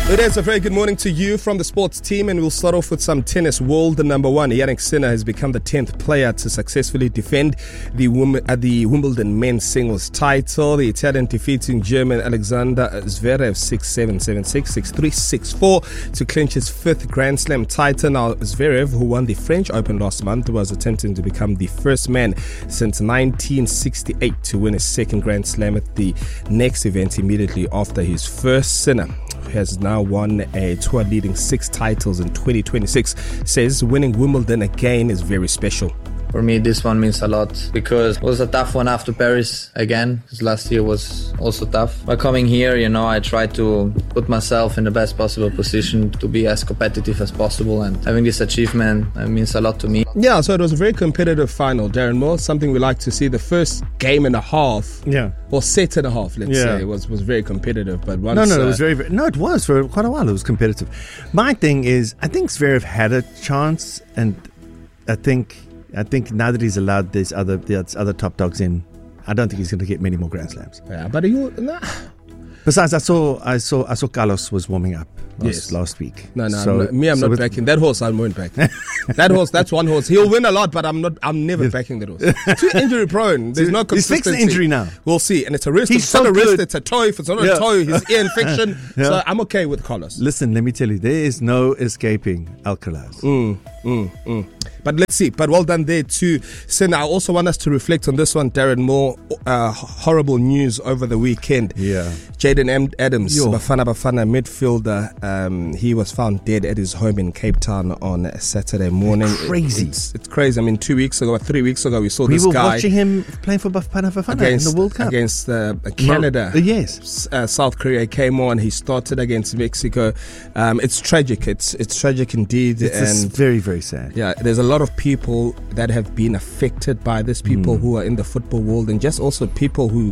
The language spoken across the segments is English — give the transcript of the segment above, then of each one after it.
It is a very good morning to you from the sports team, and we'll start off with some tennis. World number one, Jannik Sinner, has become the 10th player to successfully defend the Wimbledon men's singles title. The Italian defeating German Alexander Zverev 6-7, 7-6, 6-3, 6-4 to clinch his 5th Grand Slam title. Now, Zverev, who won the French Open last month, was attempting to become the first man since 1968 to win his 2nd Grand Slam at the next event immediately after his first. Sinner has now won a tour leading 6 titles in 2026, says winning Wimbledon again is very special. For me, this one means a lot because it was a tough one after Paris again, because last year was also tough. By coming here, I try to put myself in the best possible position to be as competitive as possible, and having this achievement means a lot to me. Yeah, so it was a very competitive final, Darren Moore, something we like to see. The first game and a half, or set and a half, let's say, was very competitive. But once, it was very, it was for quite a while. It was competitive. My thing is, I think Zverev had a chance, and I think now that he's allowed these other top dogs in, I don't think he's going to get many more Grand Slams. Yeah, but Besides, I saw Carlos was warming up last week. No, so, I'm not backing that horse. I won't back that horse. That's one horse. He'll win a lot, but I'm never backing that horse. Too injury prone. There's no consistency. He's fixed the injury now. We'll see. And it's a wrist. It's not a wrist. It's a toe. If it's not a toe, his ear infection. So I'm okay with Carlos. Listen, let me tell you, there is no escaping Alcaraz. But let's see. But well done there to Sin. I also want us to reflect on this one, Darren Moore. Horrible news over the weekend. Yeah. Jayden Adams, Bafana midfielder, he was found dead at his home in Cape Town on Saturday morning. Crazy. It's crazy. I mean, 3 weeks ago, we saw this guy. We were watching him playing for Bafana in the World Cup. Against Canada. Yes. South Korea came on. He started against Mexico. It's tragic. It's tragic indeed. It's very, very sad. Yeah, there's a lot of people that have been affected by this, people who are in the football world, and just also people who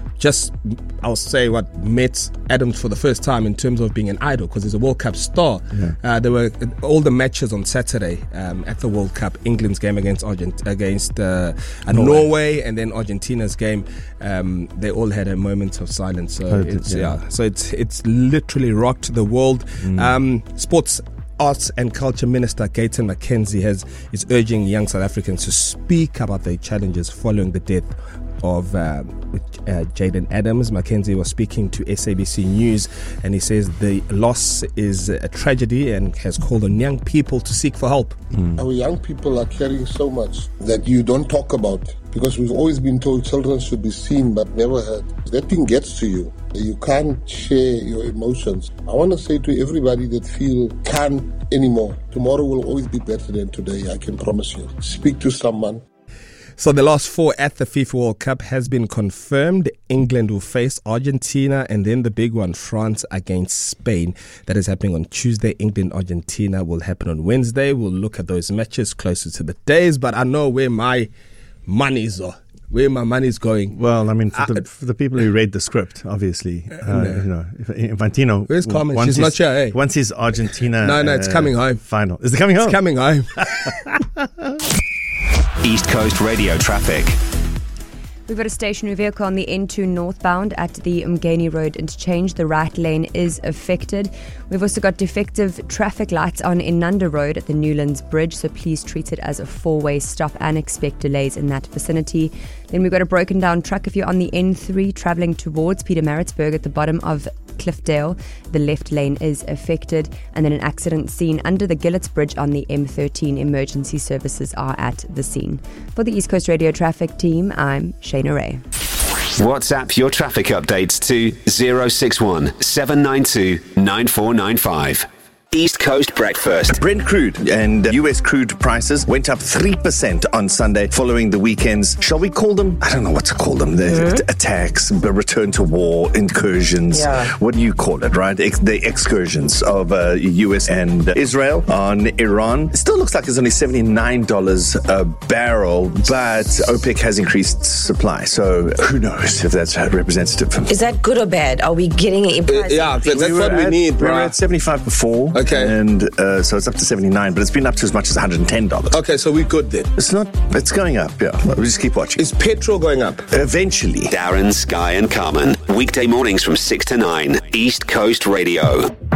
met Adams for the first time in terms of being an idol, because he's a World Cup star. There were all the matches on Saturday at the World Cup. England's game against Norway, and then Argentina's game. They all had a moment of silence. So it's literally rocked the world. Sports, Arts and Culture Minister Gayton McKenzie is urging young South Africans to speak about their challenges following the death of Jayden Adams. McKenzie was speaking to SABC News, and he says the loss is a tragedy and has called on young people to seek for help. Our young people are carrying so much that you don't talk about, because we've always been told children should be seen but never heard. That thing gets to you. You can't share your emotions. I want to say to everybody that can't anymore, tomorrow will always be better than today, I can promise you. Speak to someone. So the last 4 at the FIFA World Cup has been confirmed. England will face Argentina, and then the big one, France against Spain. That is happening on Tuesday. England-Argentina will happen on Wednesday. We'll look at those matches closer to the days, but I know where my money's going. Well, I mean, for the people who read the script, obviously, Infantino. Where's Carmen? She's not here, eh? Once his Argentina No, it's coming home. Final. Is it coming home? It's coming home. East Coast Radio traffic. We've got a stationary vehicle on the N2 northbound at the Umgeni Road interchange. The right lane is affected. We've also got defective traffic lights on Inanda Road at the Newlands Bridge, so please treat it as a 4-way stop and expect delays in that vicinity. Then we've got a broken down truck if you're on the N3 travelling towards Pietermaritzburg at the bottom of Cliffdale. The left lane is affected. And then an accident scene under the Gillets Bridge on the M13. Emergency services are at the scene. For the East Coast Radio traffic team, I'm Shayna Ray. WhatsApp your traffic updates to 061 792 9495. East Coast Breakfast. Brent crude and US crude prices went up 3% on Sunday following the weekend's, shall we call them? I don't know what to call them. The attacks, the return to war, incursions. Yeah. What do you call it, right? The excursions of US and Israel on Iran. It still looks like it's only $79 a barrel, but OPEC has increased supply. So who knows if that's representative. Is that good or bad? Are we getting a price? Yeah, that's what we need, bro. We were at 75 before. Okay. And so it's up to 79, but it's been up to as much as $110. Okay, so we're good then. It's going up, yeah. We'll just keep watching. Is petrol going up? Eventually. Darren, Sky and Carmen. Weekday mornings from 6 to 9. East Coast Radio.